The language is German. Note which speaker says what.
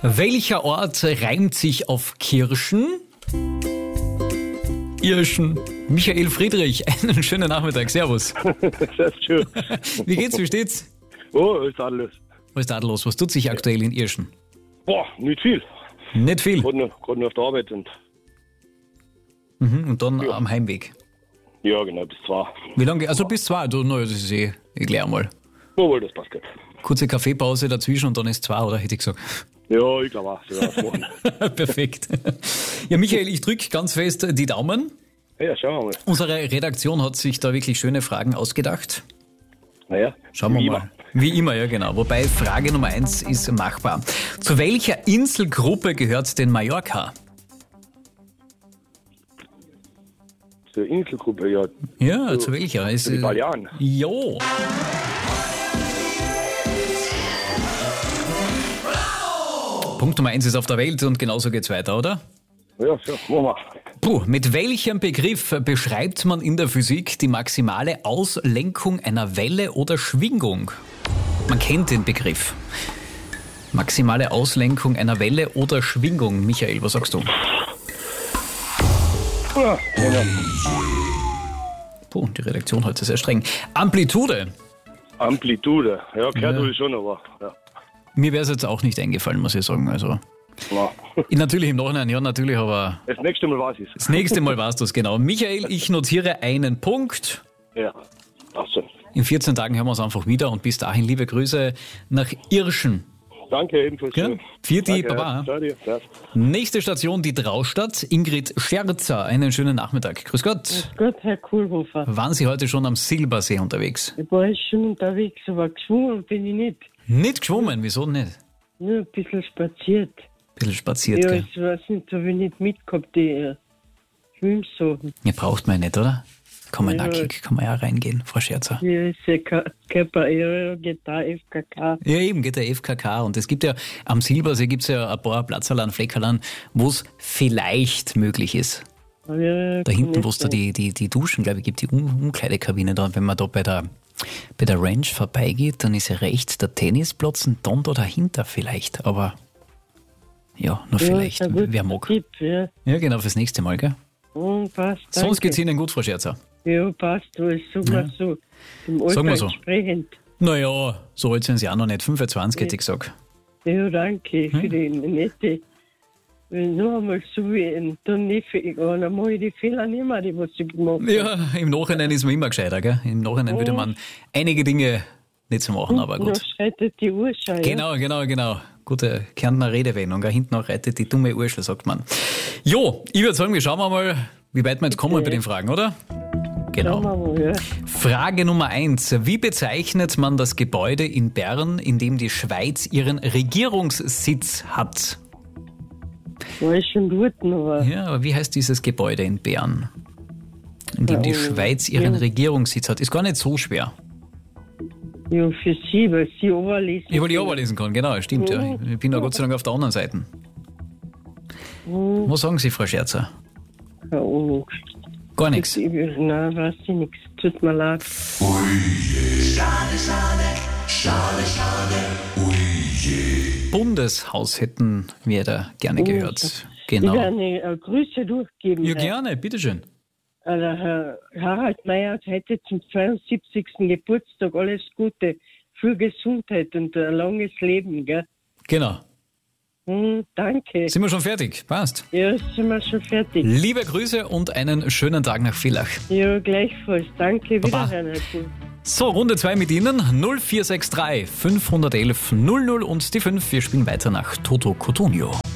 Speaker 1: Welcher Ort reimt sich auf Kirschen? Irschen. Michael Friedrich, einen schönen Nachmittag. Servus.
Speaker 2: Sehr schön.
Speaker 1: Wie geht's, wie steht's?
Speaker 2: Oh, ist alles.
Speaker 1: Was ist tadellos? Was tut sich aktuell in Irschen?
Speaker 2: Boah, nicht viel.
Speaker 1: Nicht viel.
Speaker 2: Gerade noch auf der Arbeit und
Speaker 1: Und dann am Heimweg.
Speaker 2: ja, genau, bis 2.
Speaker 1: Wie lange? Also bis 2. Das ist ich klär mal.
Speaker 2: Jawohl, das passt gut.
Speaker 1: Kurze Kaffeepause dazwischen und dann ist 2, oder hätte ich gesagt?
Speaker 2: Ja, ich glaube auch. So was machen.
Speaker 1: Perfekt. Ja, Michael, ich drücke ganz fest die Daumen.
Speaker 2: Ja, schauen wir mal.
Speaker 1: Unsere Redaktion hat sich da wirklich schöne Fragen ausgedacht.
Speaker 2: Naja,
Speaker 1: Schauen wir
Speaker 2: wie
Speaker 1: mal. Wie immer, ja genau. Wobei Frage Nummer 1 ist machbar. Zu welcher Inselgruppe gehört denn Mallorca?
Speaker 2: Zur Inselgruppe, ja.
Speaker 1: Ja, zu welcher? Ist,
Speaker 2: Die Balearen.
Speaker 1: Jo. Punkt Nummer 1 ist auf der Welt und genauso geht's weiter, oder?
Speaker 2: Ja, so, machen wir.
Speaker 1: Puh, mit welchem Begriff beschreibt man in der Physik die maximale Auslenkung einer Welle oder Schwingung? Man kennt den Begriff. Maximale Auslenkung einer Welle oder Schwingung. Michael, was sagst du?
Speaker 2: Ja, genau.
Speaker 1: Puh, die Redaktion heute sehr streng. Amplitude.
Speaker 2: Amplitude. Ja, gehört
Speaker 1: Ja.
Speaker 2: wohl schon, aber ja.
Speaker 1: Mir wäre es jetzt auch nicht eingefallen, muss ich sagen. Also
Speaker 2: Ja.
Speaker 1: natürlich im Nachhinein, ja natürlich, aber
Speaker 2: Das nächste Mal weiß ich es.
Speaker 1: das nächste Mal warst du es genau. Michael, ich notiere einen Punkt.
Speaker 2: Ja, passt schon.
Speaker 1: In 14 Tagen hören wir uns einfach wieder und bis dahin liebe Grüße nach Irschen.
Speaker 2: Danke ebenfalls.
Speaker 1: Ja, für die
Speaker 2: Danke,
Speaker 1: Baba.
Speaker 2: Ciao dir. Ja.
Speaker 1: Nächste Station, die Traustadt. Ingrid Scherzer, einen schönen Nachmittag. Grüß Gott.
Speaker 3: Gott, Herr Kohlhofer.
Speaker 1: Waren Sie heute schon am Silbersee unterwegs?
Speaker 3: Ich war jetzt schon unterwegs, aber geschwommen bin ich nicht.
Speaker 1: Nicht geschwommen, wieso nicht?
Speaker 3: Nur ein bisschen spaziert.
Speaker 1: Bisschen spaziert,
Speaker 3: Ja,
Speaker 1: gell?
Speaker 3: ich weiß nicht, habe ich nicht mitgehabt, die Schwimmsachen.
Speaker 1: Ja, braucht man ja nicht, oder? Kann man
Speaker 3: Ja.
Speaker 1: nackig, kann man ja reingehen, Frau Scherzer.
Speaker 3: Hier ist ja Körper, ja, geht da FKK.
Speaker 1: Ja, eben geht der FKK. Und es gibt ja, am Silbersee gibt es ja ein paar Platzerlern, Fleckerlern, wo es vielleicht möglich ist.
Speaker 3: Ja,
Speaker 1: Da hinten, wo es da die Duschen, glaube ich, gibt, die Umkleidekabine da. Und wenn man da bei der Range vorbeigeht, dann ist ja rechts der Tennisplatz und dann da dahinter vielleicht. Aber ja, nur vielleicht,
Speaker 3: ist ein guter
Speaker 1: wer mag.
Speaker 3: Tipp, ja.
Speaker 1: Ja, genau, fürs nächste Mal, gell?
Speaker 3: Passt,
Speaker 1: Sonst
Speaker 3: danke.
Speaker 1: geht's Ihnen gut, Frau Scherzer.
Speaker 3: Ja, passt, alles, sag mal so. Dem Alter
Speaker 1: Sagen wir so.
Speaker 3: entsprechend.
Speaker 1: Naja, so alt sind Sie auch noch nicht. 25 hätte ich gesagt.
Speaker 3: Ja, danke für die nette. Noch einmal so wie dann nicht, dann mache ich die Fehler nicht mehr, die was ich gemacht habe.
Speaker 1: Ja, im Nachhinein ist man immer gescheiter, gell? Im Nachhinein würde man einige Dinge nicht so machen, aber gut.
Speaker 3: Noch schreitet die Uhr schon, ja.
Speaker 1: Genau. Gute Kärntner Redewendung. Gell? Hinten auch reitet die dumme Urschel, sagt man. Jo, ich würde sagen, wir schauen mal, wie weit wir jetzt kommen bei den Fragen, oder? Genau.
Speaker 3: Schauen wir mal, ja.
Speaker 1: Frage Nummer 1. Wie bezeichnet man das Gebäude in Bern, in dem die Schweiz ihren Regierungssitz hat?
Speaker 3: War ich schon dort, aber
Speaker 1: Ja, aber wie heißt dieses Gebäude in Bern, in dem die Schweiz ihren Regierungssitz hat? Ist gar nicht so schwer.
Speaker 3: ja, für sie, weil sie überlesen.
Speaker 1: Ich, weil ich auch lesen kann, genau, stimmt. Ja. Ich bin da Gott sei Dank auf der anderen Seite. Was sagen Sie, Frau Scherzer?
Speaker 3: Keine Ahnung.
Speaker 1: Gar nichts.
Speaker 3: Nein, weiß ich nichts. Tut mir leid.
Speaker 1: Bundeshaus hätten wir da gerne gehört.
Speaker 3: Ich
Speaker 1: Genau.
Speaker 3: werde Grüße durchgeben.
Speaker 1: Ja, gerne, bitteschön.
Speaker 3: Herr Harald Mayr hat heute zum 72. Geburtstag alles Gute, viel Gesundheit und ein langes Leben, gell?
Speaker 1: Genau.
Speaker 3: Danke.
Speaker 1: Sind wir schon fertig? Passt.
Speaker 3: Ja, sind wir schon fertig.
Speaker 1: Liebe Grüße und einen schönen Tag nach Villach.
Speaker 3: Ja, gleichfalls. Danke,
Speaker 1: Baba.
Speaker 3: wiederhören. Herr Kuhn.
Speaker 1: So, Runde 2 mit Ihnen. 0463 511 00 und die 5. Wir spielen weiter nach Toto Cotugno.